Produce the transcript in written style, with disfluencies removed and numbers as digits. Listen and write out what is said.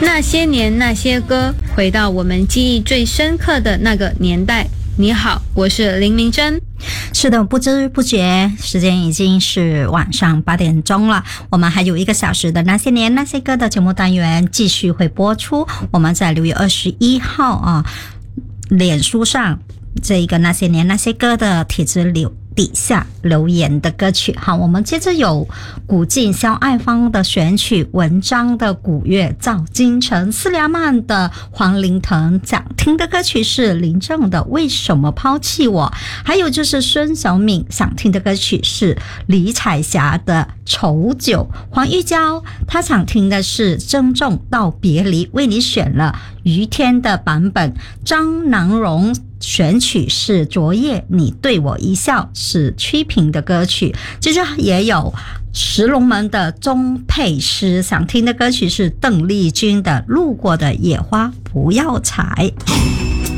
那些年那些歌，回到我们记忆最深刻的那个年代。你好，我是林明珍。 是的，不知不觉时间已经是晚上8点钟了，我们还有1个小时的那些年那些歌的节目单元继续会播出。我们在6月21号脸书上这个那些年那些歌的帖子底下留言的歌曲。好，我们接着有古晋萧爱芳的选曲，文章的古乐赵金城，斯里亚曼的黄林腾，想听的歌曲是林正的为什么抛弃我，还有就是孙小敏想听的歌曲是李彩霞的丑酒，黄玉娇她想听的是珍重到别离，为你选了于天的版本，张南荣选曲是昨夜你对我一笑，是曲屏的歌曲。接着也有石龙门的钟佩诗想听的歌曲是邓丽君的路过的野花不要采。